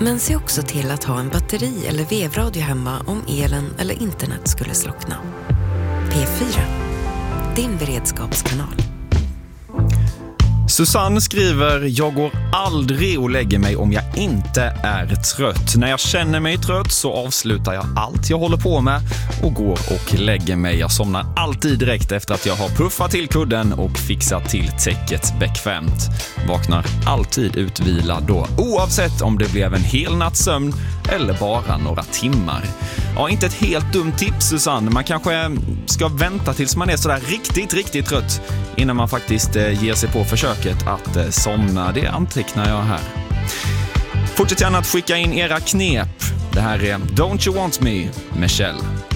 Men se också till att ha en batteri- eller vevradio hemma om elen eller internet skulle slockna. P4, din beredskapskanal. Susanne skriver: jag går aldrig och lägger mig om jag inte är trött. När jag känner mig trött så avslutar jag allt jag håller på med och går och lägger mig. Jag somnar alltid direkt efter att jag har puffat till kudden och fixat till täcket bekvämt. Vaknar alltid utvilad då, oavsett om det blev en hel natts sömn eller bara några timmar. Ja, inte ett helt dumt tips, Susanne. Man kanske ska vänta tills man är sådär riktigt trött innan man faktiskt ger sig på försöket att somna. Det antecknar jag här. Fortsätt gärna att skicka in era knep. Det här är Don't You Want Me, Michelle.